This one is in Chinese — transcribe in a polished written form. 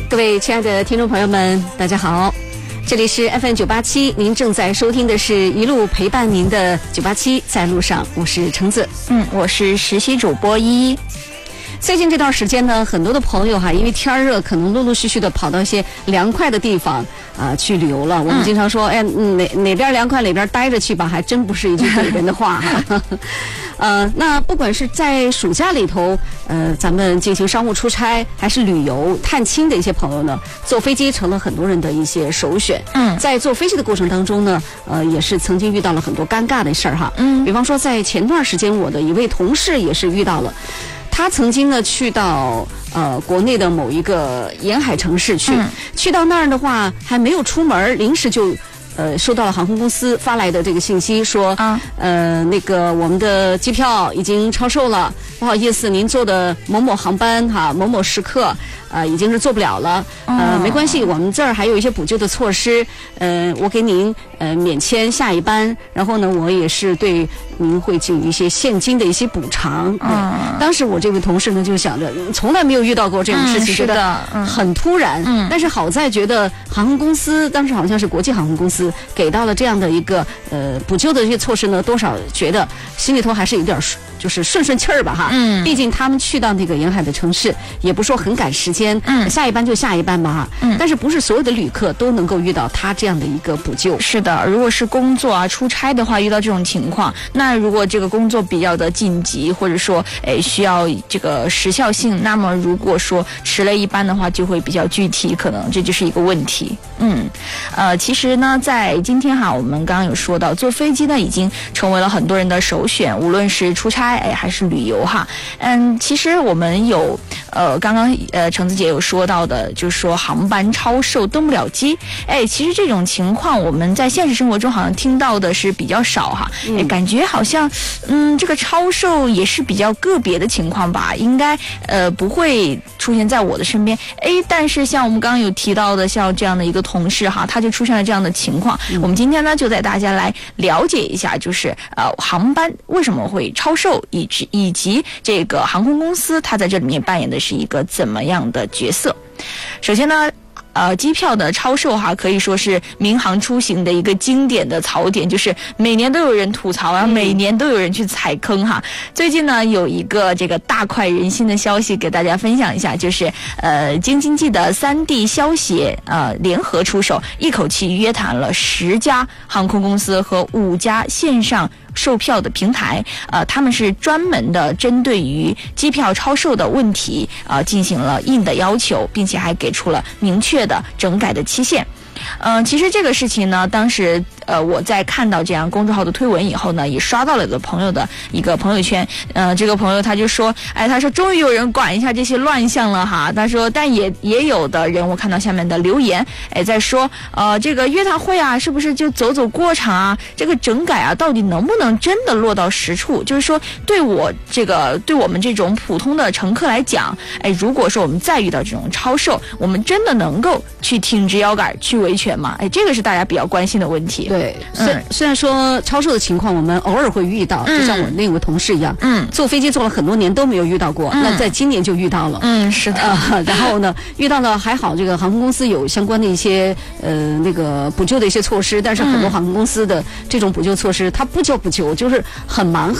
各位亲爱的听众朋友们，大家好，这里是 FM987，您正在收听的是一路陪伴您的987在路上，我是橙子， 我是实习主播依依。 最近这段时间呢，很多的朋友因为天热，可能陆陆续续的跑到一些凉快的地方去旅游了。我们经常说，哪边凉快哪边待着去吧，还真不是一句对人的话哈。那不管是在暑假里头，咱们进行商务出差，还是旅游探亲的一些朋友呢，坐飞机成了很多人的一些首选。在坐飞机的过程当中呢，也是曾经遇到了很多尴尬的事儿哈。比方说在前段时间，我的一位同事也是遇到了。他曾经呢去到国内的某一个沿海城市去到那儿的话还没有出门，临时就收到了航空公司发来的这个信息说，那个我们的机票已经超售了，不好意思，您坐的某某航班某某时刻已经是做不了了，没关系，我们这儿还有一些补救的措施，我给您免签下一班，然后呢，我也是对您会给予一些现金的一些补偿。当时我这位同事呢就想着，从来没有遇到过这种事情，觉得很突然。但是好在觉得航空公司当时好像是国际航空公司给到了这样的一个补救的这些措施呢，多少觉得心里头还是有点就是顺气儿吧哈。毕竟他们去到那个沿海的城市，也不说很赶时间，下一班就下一班吧哈。但是不是所有的旅客都能够遇到他这样的一个补救。 是的，如果是工作出差的话，遇到这种情况，那如果这个工作比较的紧急，或者说需要这个时效性，那么如果说迟了一班的话，就会比较具体，可能这就是一个问题。其实呢，在今天我们刚刚有说到，坐飞机呢已经成为了很多人的首选，无论是出差还是旅游其实我们有刚刚橙子姐有说到的，就是说航班超售登不了机，其实这种情况我们在现实生活中好像听到的是比较少感觉好像这个超售也是比较个别的情况吧，应该不会出现在我的身边。但是像我们刚刚有提到的，像这样的一个同事他就出现了这样的情况。我们今天呢就带大家来了解一下，就是航班为什么会超售，以及这个航空公司它在这里面扮演的是一个怎么样的角色。首先呢，机票的超售可以说是民航出行的一个经典的槽点，就是每年都有人吐槽，然后每年都有人去踩坑最近呢有一个这个大快人心的消息给大家分享一下，就是京津冀的3D 消协联合出手，一口气约谈了10家航空公司和5家线上售票的平台，他们是专门的针对于机票超售的问题进行了硬的要求，并且还给出了明确的整改的期限。其实这个事情呢，当时我在看到这样公众号的推文以后呢，也刷到了一个朋友的一个朋友圈。这个朋友他就说，他说终于有人管一下这些乱象了他说，但也有的人，我看到下面的留言，在说，这个约谈会是不是就走过场这个整改到底能不能真的落到实处？就是说，对我们这种普通的乘客来讲，如果说我们再遇到这种超售，我们真的能够去挺直腰杆去维权吗？这个是大家比较关心的问题。 对，虽然说超售的情况我们偶尔会遇到，就像我那位同事一样，坐飞机坐了很多年都没有遇到过，那在今年就遇到了。 是的。 然后呢，遇到了还好，这个航空公司有相关的一些那个补救的一些措施，但是很多航空公司的这种补救措施，它不叫补救，就是很蛮横。